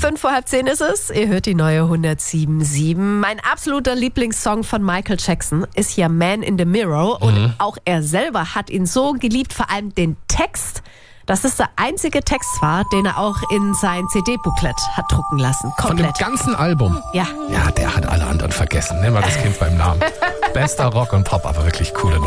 5:10 ist es. Ihr hört die neue 107.7. Mein absoluter Lieblingssong von Michael Jackson ist hier Man in the Mirror. Und auch er selber hat ihn so geliebt, vor allem den Text. Das ist der einzige Text war, den er auch in sein CD-Booklet hat drucken lassen. Komplett. Von dem ganzen Album? Ja. Ja, der hat alle anderen vergessen. Nehmen wir das Kind beim Namen. Bester Rock und Pop, aber wirklich coole Nummer.